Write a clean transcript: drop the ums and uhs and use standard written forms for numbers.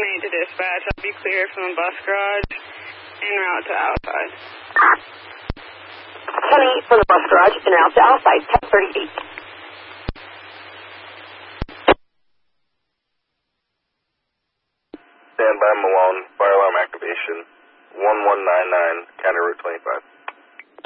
8 to dispatch. I'll be clear from the bus garage en route to outside. 10-8 from the bus garage en route to outside, 10:38. Stand by Malone, fire alarm activation, 1199, County Route 25.